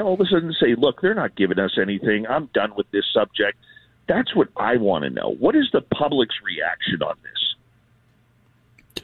all of a sudden say, look, they're not giving us anything. I'm done with this subject. That's what I want to know. What is the public's reaction on this?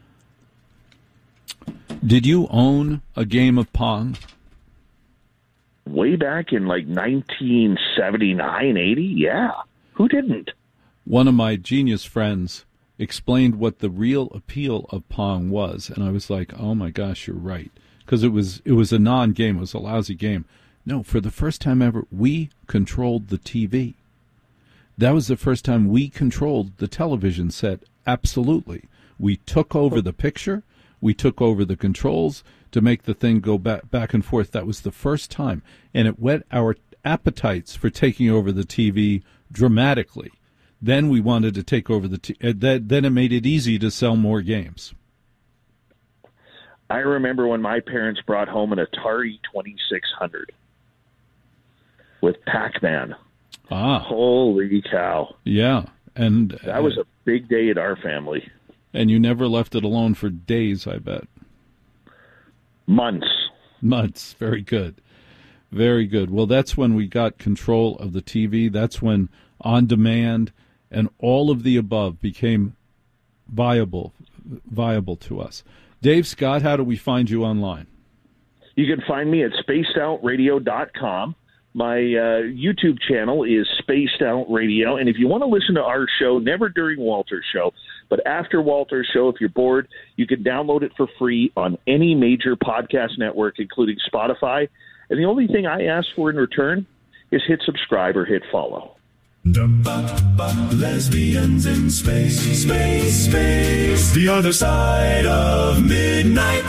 Did you own a game of Pong? Way back in like 1979, 80? Yeah. Who didn't? One of my genius friends explained what the real appeal of Pong was, and I was like, oh my gosh, you're right. Because it was a non-game, it was a lousy game. No, for the first time ever, we controlled the TV. That was the first time we controlled the television set, absolutely. We took over the picture, we took over the controls to make the thing go back and forth. That was the first time, and it whet our appetites for taking over the TV dramatically. Then we wanted to take over then it made it easy to sell more games. I remember when my parents brought home an Atari 2600 with Pac-Man. Ah. Holy cow. Yeah. And that was a big day at our family. And you never left it alone for days, I bet. Months. Very good. Very good. Well, that's when we got control of the TV. That's when on demand and all of the above became viable to us. Dave Scott, how do we find you online? You can find me at spacedoutradio.com. My YouTube channel is Spaced Out Radio. And if you want to listen to our show, never during Walter's show, but after Walter's show, if you're bored, you can download it for free on any major podcast network, including Spotify. And the only thing I ask for in return is hit subscribe or hit follow. Lesbians in space, space, space. The other side of midnight.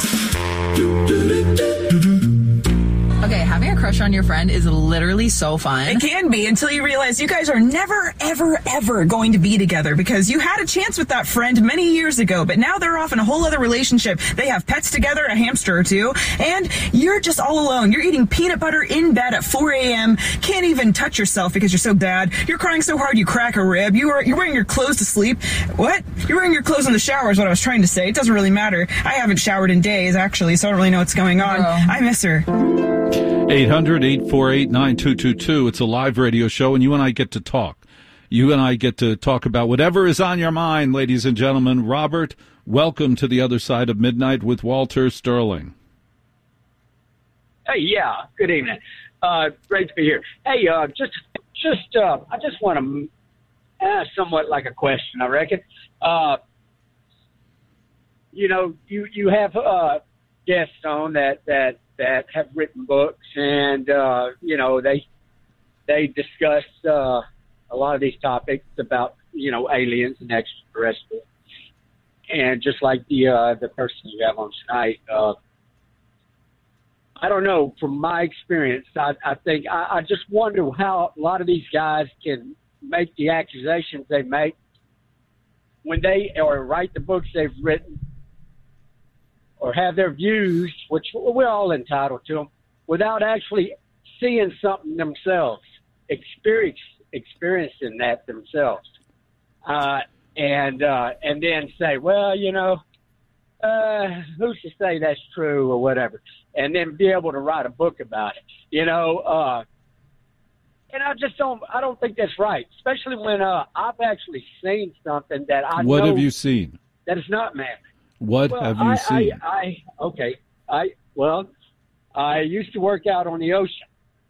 Okay, having a crush on your friend is literally so fun. It can be until you realize you guys are never, ever, ever going to be together because you had a chance with that friend many years ago, but now they're off in a whole other relationship. They have pets together, a hamster or two, and you're just all alone. You're eating peanut butter in bed at 4 a.m., can't even touch yourself because you're so bad. You're crying so hard you crack a rib. You're wearing your clothes to sleep. What? You're wearing your clothes in the shower is what I was trying to say. It doesn't really matter. I haven't showered in days, actually, so I don't really know what's going on. I miss her. 800-848-9222. It's a live radio show, and you and I get to talk. You and I get to talk about whatever is on your mind, ladies and gentlemen. Robert, welcome to the other side of midnight with Walter Sterling. Hey, yeah, good evening. Great to be here. Hey, I just want to ask somewhat like a question, I reckon. You have guests on that have written books, and they discuss a lot of these topics about aliens and extraterrestrials, and just like the person you have on tonight. I don't know, from my experience, I think I just wonder how a lot of these guys can make the accusations they make when they or write the books they've written, or have their views, which we're all entitled to them, without actually seeing something themselves, experiencing that themselves, and then say, well, who's to say that's true or whatever, and then be able to write a book about it, and I don't think that's right, especially when I've actually seen something that I know. What have you seen? That is not man. What have you seen? I used to work out on the ocean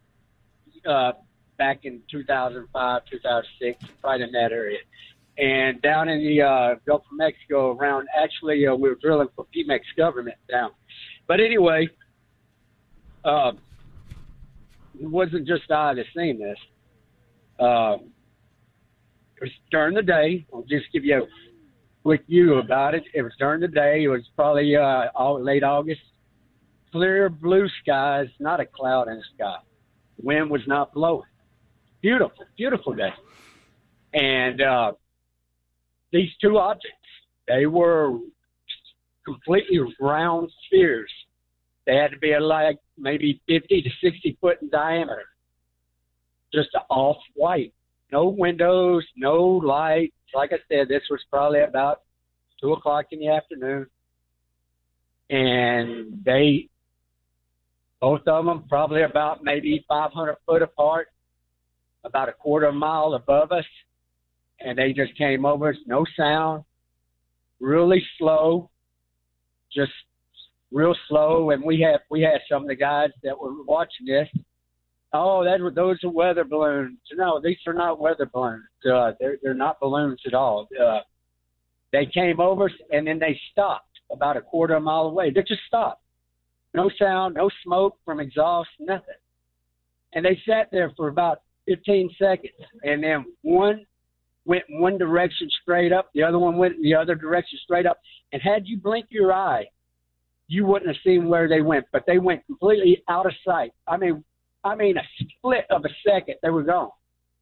back in 2005, 2006, right in that area. And down in the Gulf of Mexico around, actually, we were drilling for Pemex government down. But anyway, it wasn't just I that seen this. It was during the day. I'll just give you a quick view about it. It was during the day. It was probably late August. Clear blue skies, not a cloud in the sky. The wind was not blowing. Beautiful, beautiful day. And these two objects, they were completely round spheres. They had to be like maybe 50 to 60 foot in diameter. Just off-white. No windows, no light. Like I said, this was probably about 2 o'clock in the afternoon. And they Both of them probably about maybe 500 foot apart, about a quarter mile above us. And they just came over us, no sound, really slow, just real slow. And we had some of the guys that were watching this. Oh, those are weather balloons. No, these are not weather balloons. They're not balloons at all. They came over us, and then they stopped about a quarter mile away. They just stopped. No sound, no smoke from exhaust, nothing. And they sat there for about 15 seconds, and then one went one direction straight up, the other one went in the other direction straight up. And had you blinked your eye, you wouldn't have seen where they went, but they went completely out of sight. I mean, a split of a second, they were gone.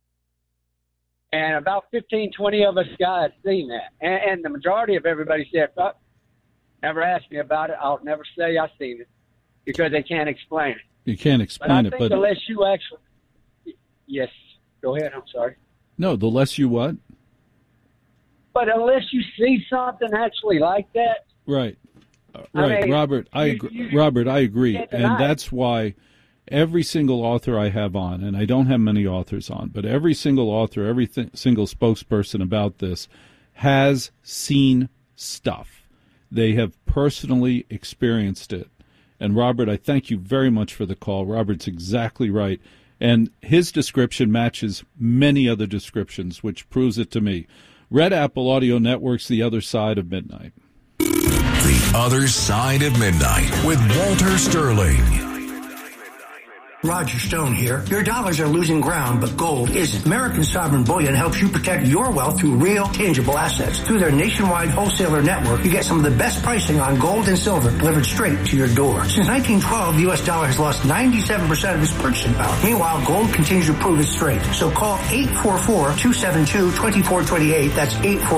And about 15, 20 of us guys seen that. And the majority of everybody said, oh, never asked me about it. I'll never say I seen it because they can't explain it. You can't explain it, but unless you actually – yes, go ahead. I'm sorry. No, the less you what? But unless you see something actually like that. Right. Right, Robert, I agree. And that's why every single author I have on, and I don't have many authors on, but every single author, single spokesperson about this has seen stuff. They have personally experienced it. And Robert, I thank you very much for the call. Robert's exactly right. And his description matches many other descriptions, which proves it to me. Red Apple Audio Network's The Other Side of Midnight. The Other Side of Midnight with Walter Sterling. Roger Stone here. Your dollars are losing ground, but gold isn't. American Sovereign Bullion helps you protect your wealth through real, tangible assets. Through their nationwide wholesaler network, you get some of the best pricing on gold and silver delivered straight to your door. Since 1912, the U.S. dollar has lost 97% of its purchasing power. Meanwhile, gold continues to prove its strength. So call 844-272-2428. That's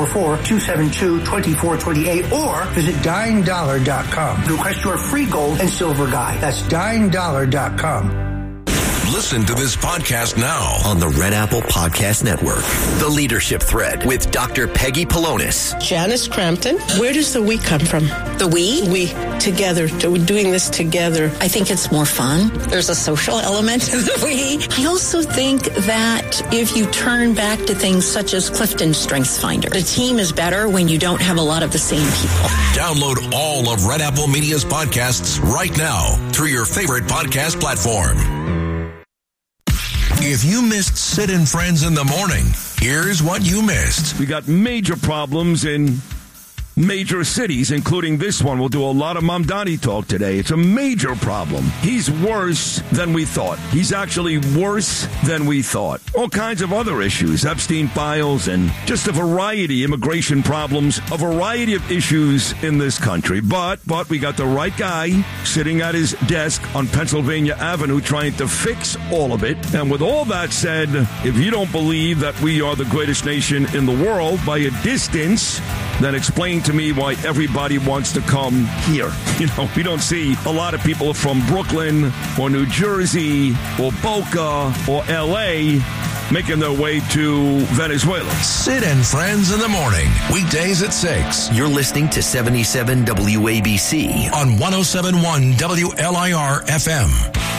844-272-2428. Or visit DyingDollar.com to request your free gold and silver guide. That's DyingDollar.com. Listen to this podcast now on the Red Apple Podcast Network. The Leadership Thread with Dr. Peggy Polonis. Janice Crampton. Where does the we come from? The we? We. Together. We're doing this together. I think it's more fun. There's a social element to the we. I also think that if you turn back to things such as Clifton Strengths Finder, the team is better when you don't have a lot of the same people. Download all of Red Apple Media's podcasts right now through your favorite podcast platform. If you missed Sid and Friends in the Morning, here's what you missed. We got major problems in major cities, including this one. We'll do a lot of Mamdani talk today. It's a major problem. He's worse than we thought. He's actually worse than we thought. All kinds of other issues, Epstein files, and just a variety, immigration problems, a variety of issues in this country. But we got the right guy sitting at his desk on Pennsylvania Avenue trying to fix all of it. And with all that said, if you don't believe that we are the greatest nation in the world by a distance, then explain to me why everybody wants to come here. You know, we don't see a lot of people from Brooklyn or New Jersey or Boca or L.A. making their way to Venezuela. Sid and Friends in the Morning, weekdays at 6. You're listening to 77 WABC on 107.1 WLIR FM.